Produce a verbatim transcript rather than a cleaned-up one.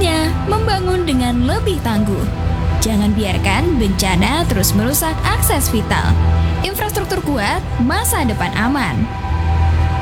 Saatnya membangun dengan lebih tangguh. Jangan biarkan bencana terus merusak akses vital. Infrastruktur kuat, masa depan aman.